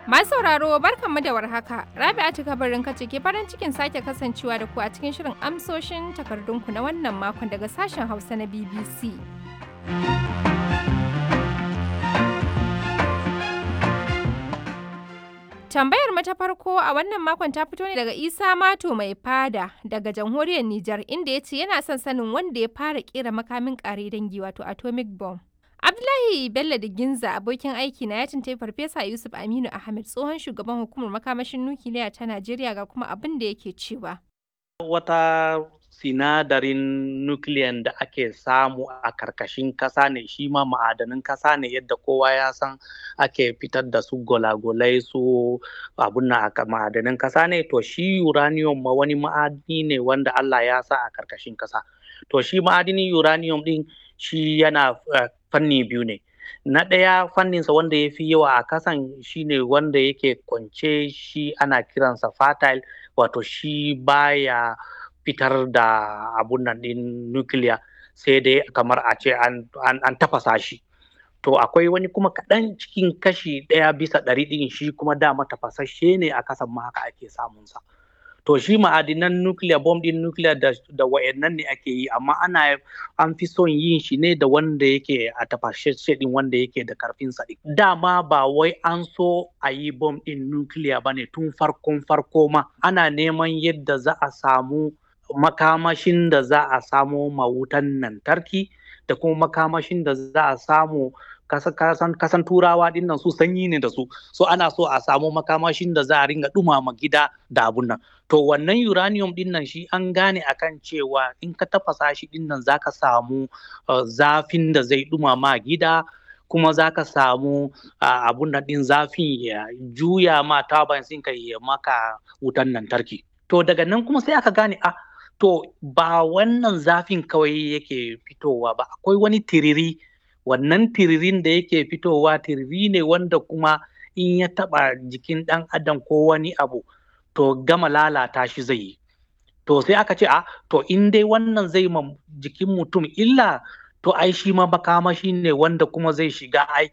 Masu sauraro barkanmu da warhaka. Rabi'atu kabarin kace ke farin cikin sake kasancewa da ku a cikin shirin amsoshin takardunku na wannan makon daga sashen Hausa na BBC. Tambayar mu ta farko a wannan makon ta fito ne daga Isa Mato mai fada daga jamhuriyar Nijar inda ya ce yana son sanin wanda ya fara kera makamin ƙare dangi wato atomic bomb. Abdullahi Bello da Ginza abokin aiki na ya tuntai Farfesa Yusuf Aminu Ahmed tsohon shugaban hukumar makamashin nukiliya ta Najeriya ga kuma abin da yake cewa. Wata sinadarin nukiliyan da ake samu a karkashin kasa ne, shi ma ma'adanin kasa ne yadda kowa ya san ake fitar da su gwalagwalai su abun na ma'adanin kasa ne. To shi uranium ma wani ma'adini ne wanda Allah ya sa a karkashin kasa. To shi ma'adinin uranium din shi yana fanni biyu ne. Na ɗaya fanninsa wanda ya fi yawa a kasan shi ne wanda yake kwance, shi ana kiransa fertile, wato shi baya fitar da abun nan ɗin nukiliya sai dai kamar a ce an tafasa shi. To akwai wani kuma kaɗan cikin kashi 1/100 ɗin shi kuma dama tafasashe ne a kasan ma haka ake samunsa. To shi ma'adinan nukiliya, bom ɗin nukiliya da wa'annan ne ake yi, amma an fi son yin shi ne da wanda yake a tafashe ɗin wanda yake da karfin sa. Dama ba wai an so a yi bom ɗin nukiliya ba ne tun farko ma. Ana neman yadda za a samu makamashin da za a samo mawutan lantarki da kuma makamashin da za a samu kasan turawa ɗin nan su sanyi ne da su, so ana so a samu makamashin da za a ringa ɗumama gida da abun nan. To wannan uranium ɗin nan shi an gane akan cewa in ka tafasa shi ɗin nan za ka samu zafin da zai ɗumama gida, kuma za ka samu abun nan ɗin zafin ya juya ma turbines ɗin ka ya maka wutan lantarki. To daga nan kuma sai aka gane to ba wannan zafin kawai yake fitowa ba, akwai wani tiriri. Wannan tiririn da yake fitowa tiriri ne wanda kuma in ya taɓa jikin ɗan adam ko wani abu to gama lalata shi zai yi. To sai aka ce to in dai wannan zai ma jikin mutum illa, to ai shi ma makamashi ne wanda kuma zai shiga